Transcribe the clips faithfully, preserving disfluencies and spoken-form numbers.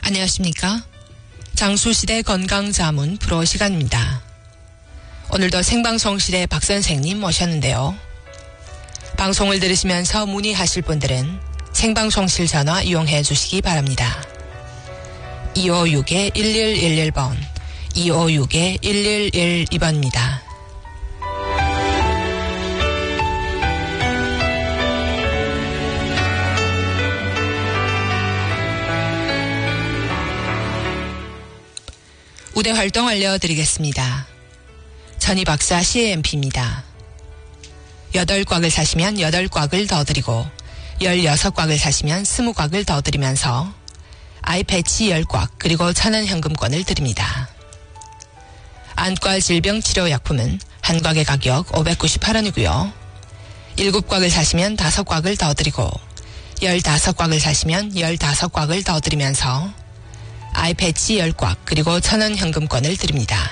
안녕하십니까? 장수시대 건강자문 프로 시간입니다. 오늘도 생방송실에 박 선생님 모셨는데요. 방송을 들으시면서 문의하실 분들은 생방송실 전화 이용해 주시기 바랍니다. 이오육 일일일일 번, 이오육 일일일이 번입니다. 우대 활동 알려드리겠습니다. 전희 박사 씨엠피입니다. 여덟 곽을 사시면 여덟 곽을 더 드리고 열여섯 곽을 사시면 스무 곽을 더 드리면서 아이패치 열 곽 그리고 천원 현금권을 드립니다. 안과 질병 치료약품은 한 곽의 가격 오백구십팔 원이고요. 일곱 곽을 사시면 다섯 곽을 더 드리고 열다섯 곽을 사시면 열다섯 곽을 더 드리면서 아이패치 열 곽 그리고 천원 현금권을 드립니다.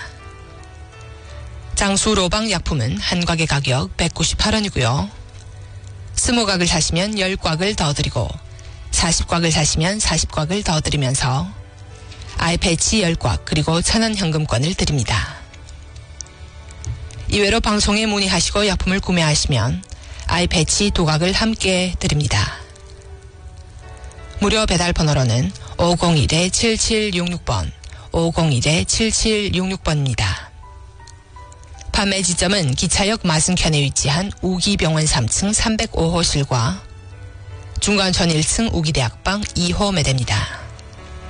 장수 로방 약품은 한 곽의 가격 백구십팔 원이고요. 스무 곽을 사시면 열 곽을 더 드리고 사십 곽을 사시면 사십 곽을 더 드리면서 아이패치 열 곽 그리고 천원 현금권을 드립니다. 이외로 방송에 문의하시고 약품을 구매하시면 아이패치 두 곽을 함께 드립니다. 무료 배달 번호로는 오공일 칠칠육육 번, 오공일 칠칠육육 번입니다. 판매 지점은 기차역 마승편에 위치한 우기병원 삼 층 삼백오 호실과 중간천 일 층 우기대학방 이 호 매대입니다.